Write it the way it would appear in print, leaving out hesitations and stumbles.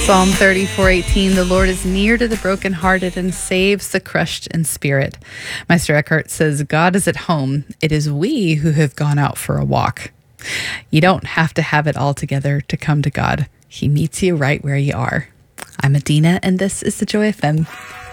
Psalm 34:18, the Lord is near to the brokenhearted and saves the crushed in spirit. Meister Eckhart says, God is at home. It is we who have gone out for a walk. You don't have to have it all together to come to God. He meets you right where you are. I'm Adina, and this is the Joy FM.